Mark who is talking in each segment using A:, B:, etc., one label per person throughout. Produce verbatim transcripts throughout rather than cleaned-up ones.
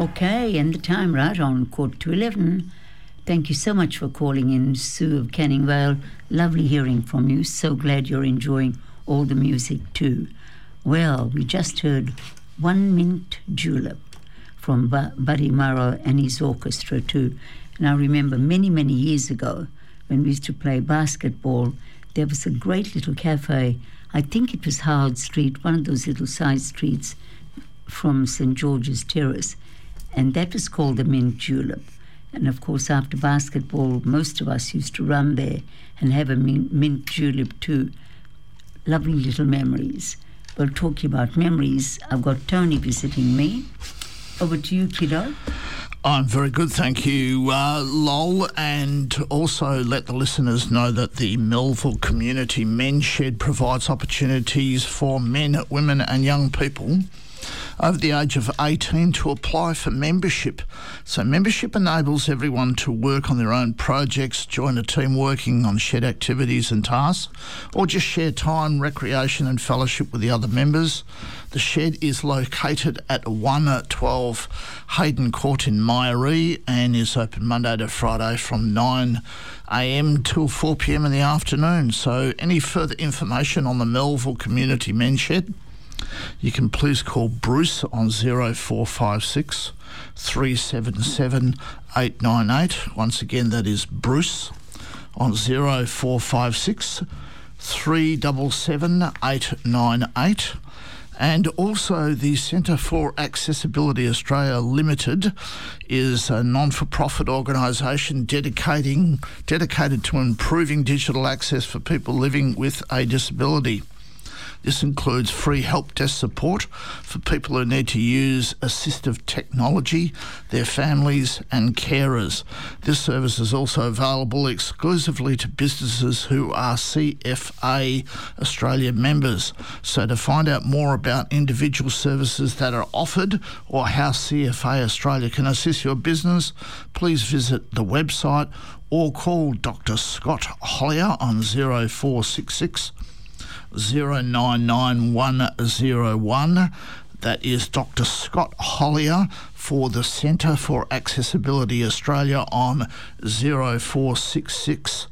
A: Okay, and the time right on quarter to eleven. Thank you so much for calling in, Sue of Canning Vale. Lovely hearing from you. So glad you're enjoying all the music too. Well, we just heard One Mint Julep from B- Buddy Morrow and his orchestra too. And I remember many, many years ago when we used to play basketball, there was a great little cafe. I think it was Howard Street, one of those little side streets from Saint George's Terrace. And that was called the Mint Julep. And of course, after basketball, most of us used to run there and have a mint, mint julep too. Lovely little memories. Well, talking about memories, I've got Tony visiting me. Over to you, kiddo.
B: I'm very good, thank you, uh, Lol, and also let the listeners know that the Melville Community Men's Shed provides opportunities for men, women and young people over the age of eighteen to apply for membership. So membership enables everyone to work on their own projects, join a team working on shed activities and tasks, or just share time, recreation and fellowship with the other members. The shed is located at one twelve Hayden Court in Myaree and is open Monday to Friday from nine a.m. till four p.m. in the afternoon. So any further information on the Melville Community Men's Shed, you can please call Bruce on zero four five six, three seven seven, eight nine eight. Once again, that is Bruce on zero four five six, three seven seven, eight nine eight. And also the Centre for Accessibility Australia Limited is a non-for-profit organisation dedicating dedicated to improving digital access for people living with a disability. This includes free help desk support for people who need to use assistive technology, their families and carers. This service is also available exclusively to businesses who are C F A Australia members. So to find out more about individual services that are offered or how C F A Australia can assist your business, please visit the website or call Doctor Scott Hollier on zero four six six, zero nine nine one zero one. That is Doctor Scott Hollier for the Centre for Accessibility Australia on zero four six six,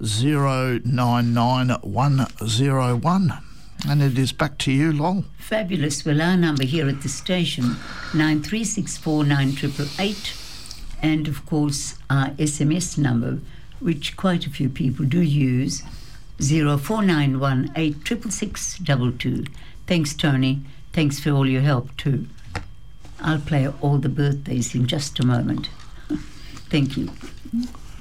B: zero nine nine one zero one. And it is back to you, Lol.
A: Fabulous. Well, our number here at the station, nine three six four, nine eight eight eight. And, of course, our S M S number, which quite a few people do use, zero four nine one eight six six six two two. Thanks, Tony. Thanks for all your help too. I'll play all the birthdays in just a moment. Thank you.